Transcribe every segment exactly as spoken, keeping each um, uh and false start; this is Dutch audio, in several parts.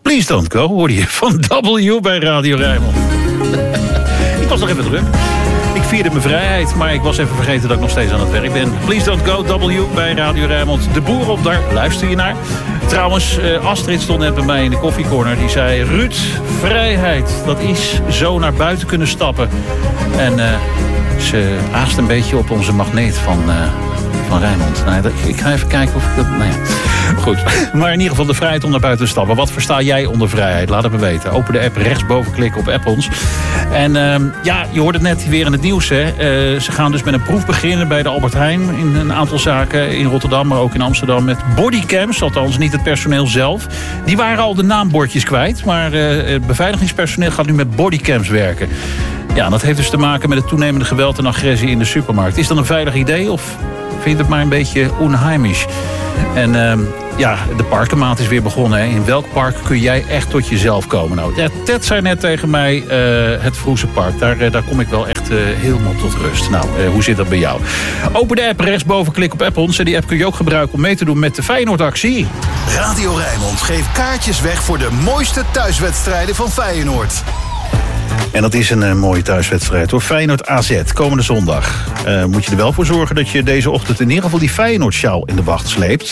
Please Don't Go, hoorde je van W bij Radio Rijnmond. Ik was nog even druk. Ik vierde mijn vrijheid, maar ik was even vergeten dat ik nog steeds aan het werk ben. Please Don't Go, W bij Radio Rijnmond. De boer op, daar luister je naar. Trouwens, Astrid stond net bij mij in de koffiecorner. Die zei, Ruud, vrijheid, dat is zo naar buiten kunnen stappen. En uh, ze aast een beetje op onze magneet van... Uh, van Rijnmond. Nou, ik ga even kijken of ik dat... Nou ja, goed. Maar in ieder geval de vrijheid om naar buiten te stappen. Wat versta jij onder vrijheid? Laat het me weten. Open de app, rechtsboven klikken op App ons. En uh, ja, je hoort het net weer in het nieuws. Hè. Uh, ze gaan dus met een proef beginnen bij de Albert Heijn. In een aantal zaken in Rotterdam, maar ook in Amsterdam. Met bodycams, althans niet het personeel zelf. Die waren al de naambordjes kwijt. Maar uh, het beveiligingspersoneel gaat nu met bodycams werken. Ja, dat heeft dus te maken met het toenemende geweld en agressie in de supermarkt. Is dat een veilig idee of... vind het maar een beetje onheimisch. En uh, ja, de parkenmaand is weer begonnen. Hè. In welk park kun jij echt tot jezelf komen? Nou, ja, Ted zei net tegen mij, uh, het Vroese Park. Daar, uh, daar kom ik wel echt uh, helemaal tot rust. Nou, uh, hoe zit dat bij jou? Open de app, rechtsboven klik op App ons. En die app kun je ook gebruiken om mee te doen met de Feyenoord-actie. Radio Rijnmond geeft kaartjes weg voor de mooiste thuiswedstrijden van Feyenoord. En dat is een uh, mooie thuiswedstrijd hoor. Feyenoord A Z, komende zondag. Uh, moet je er wel voor zorgen dat je deze ochtend in ieder geval die Feyenoord-sjaal in de wacht sleept.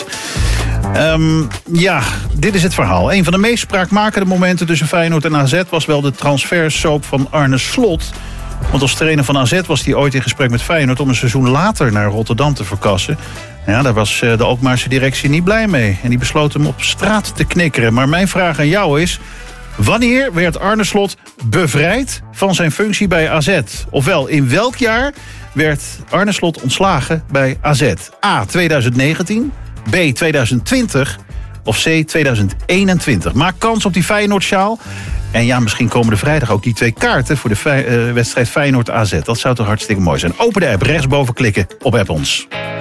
Um, ja, dit is het verhaal. Een van de meest spraakmakende momenten tussen Feyenoord en A Z... was wel de transfersoap van Arne Slot. Want als trainer van A Z was hij ooit in gesprek met Feyenoord... om een seizoen later naar Rotterdam te verkassen. Ja, daar was de Alkmaarse directie niet blij mee. En die besloot hem op straat te knikkeren. Maar mijn vraag aan jou is... wanneer werd Arne Slot bevrijd van zijn functie bij A Z? Ofwel, in welk jaar werd Arne Slot ontslagen bij A Z? A. twintig negentien, B. twintig twintig of C. twintig eenentwintig. Maak kans op die Feyenoord-sjaal. En ja, misschien komen er vrijdag ook die twee kaarten... voor de Fey- uh, wedstrijd Feyenoord A Z. Dat zou toch hartstikke mooi zijn. Open de app, rechtsboven klikken op App ons.